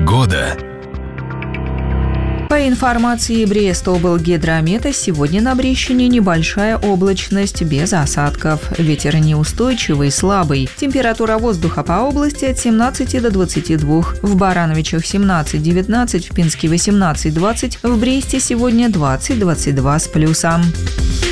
Погода. По информации Брест-облгидромета, сегодня на Брещине небольшая облачность без осадков. Ветер неустойчивый, слабый. Температура воздуха по области от 17 до 22. В Барановичах 17-19, в Пинске 18-20, в Бресте сегодня 20-22 с плюсом.